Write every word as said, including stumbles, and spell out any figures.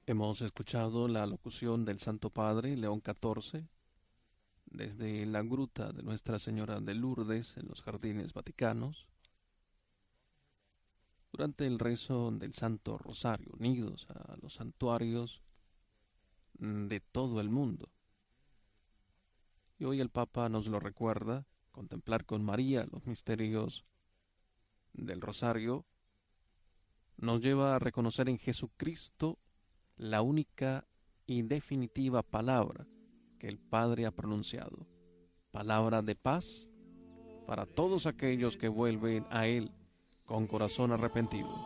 Hemos escuchado la locución del Santo Padre León catorce desde la gruta de Nuestra Señora de Lourdes en los Jardines Vaticanos, durante el rezo del Santo Rosario, unidos a los santuarios de todo el mundo. Y hoy el Papa nos lo recuerda: contemplar con María los misterios del Rosario nos lleva a reconocer en Jesucristo la única y definitiva palabra que el Padre ha pronunciado, palabra de paz para todos aquellos que vuelven a Él con corazón arrepentido.